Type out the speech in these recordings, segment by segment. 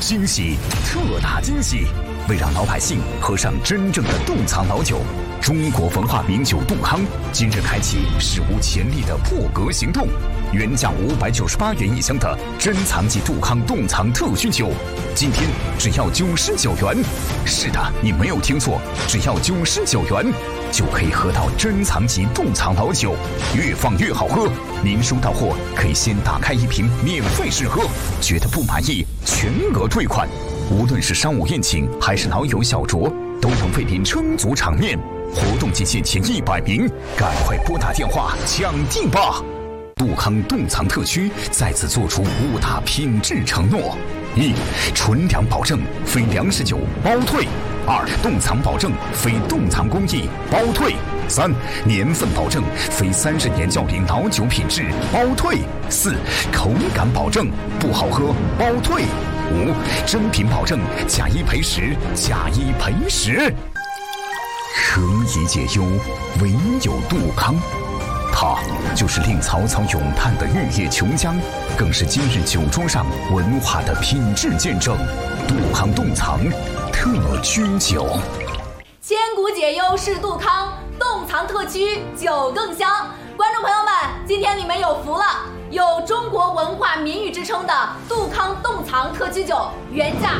惊喜，特大惊喜！为让老百姓喝上真正的冻藏老酒，中国文化名酒杜康今日开启史无前例的破格行动。原价598元一箱的珍藏级杜康冻藏特需酒，今天只要99元。是的，你没有听错，只要99元就可以喝到珍藏级冻藏老酒，越放越好喝。您收到货可以先打开一瓶免费试喝，觉得不满意全额退款。无论是商务宴请还是老友小酌，都能为您撑足场面。活动期限前100名，赶快拨打电话抢定吧！杜康冻藏特区再次做出5大品质承诺：1. 纯粮保证，非粮食酒包退；2. 冻藏保证，非冻藏工艺包退；3. 年份保证，非30年较龄老酒品质包退；4. 口感保证，不好喝包退；5. 真品保证，假一赔10，假一赔10。何以解忧，唯有杜康。它就是令曹操咏叹的玉液琼浆，更是今日酒桌上文化的品质见证。杜康冻藏特需酒， 千古解忧是杜康，冻藏特区酒更香。观众朋友们，今天你们有福了，有中国文化名誉之称的杜康冻藏特区酒，原价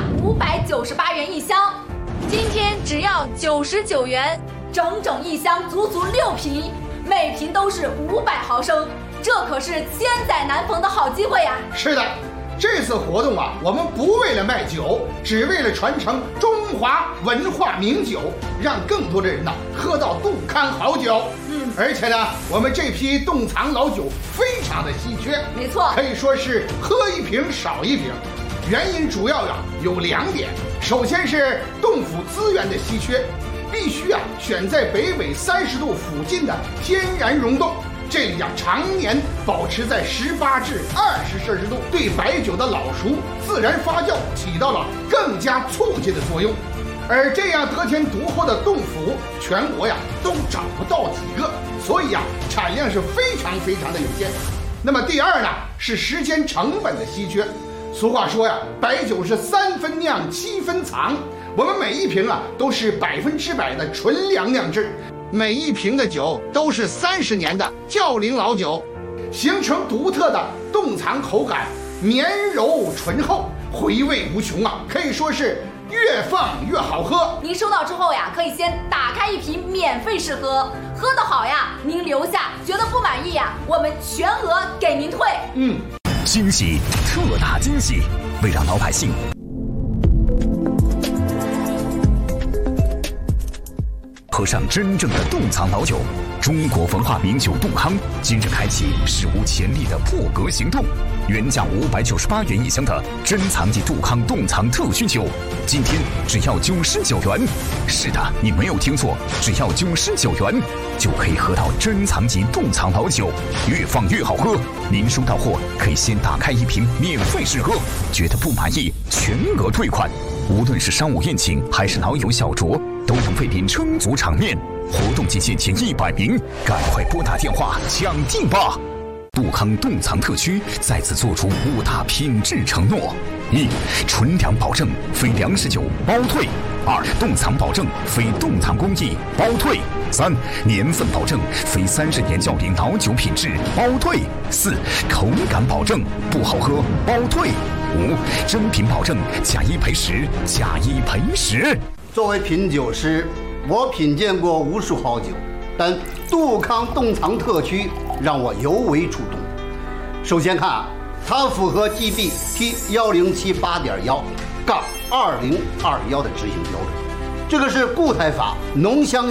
598元一箱，今天只要99元，整整一箱，足足6瓶。每瓶都是500毫升，这可是千载难逢的好机会呀！ 是的，这次活动啊，我们不为了卖酒，只为了传承中华文化名酒，让更多的人呢喝到杜康好酒。而且呢，我们这批冻藏老酒非常的稀缺， 没错， 可以说是喝一瓶少一瓶。原因主要有2点，首先是冻府资源的稀缺。必须选在北纬30度附近的天然溶洞，这里常年保持在18至20摄氏度，对白酒的老熟自然发酵起到了更加促进的作用。而这样得天独厚的冻府，全国都找不到几个，所以产量是非常非常的有限。那么第二呢，是时间成本的稀缺。俗话说白酒是3分酿7分藏。我们每一瓶都是100%的纯粮酿制，每一瓶的酒都是30年的较龄老酒，形成独特的冻藏口感，绵柔醇厚，回味无穷可以说是越放越好喝。 您收到之后可以先打开一瓶免费试喝，喝得好您留下；觉得不满意我们全额给您退。 惊喜，特大惊喜！为让老百姓喝上真正的冻藏老酒，中国文化名酒杜康今日开启史无前例的破格行动。原价598元一箱的珍藏级杜康冻藏特需酒，今天只要99元。是的，你没有听错，只要99元就可以喝到珍藏级冻藏老酒，越放越好喝。您收到货可以先打开一瓶免费试喝，觉得不满意全额退款。无论是商务宴请还是老友小酌，都能为您撑足场面。活动期限前100名，赶快拨打电话抢定吧！杜康冻藏特区再次做出5大品质承诺： 1. 纯粮保证，非粮食酒包退；2. 冻藏保证，非冻藏工艺包退；3. 年份保证，非30年较龄老酒品质包退；4. 口感保证，不好喝包退；5. 真品保证，假一赔10，假一赔10。 作为品酒师，我品鉴过无数好酒，但杜康冻藏特区让我尤为触动。首先看它符合 GB/T 1078.1-2021的执行标准，这个是固态法浓香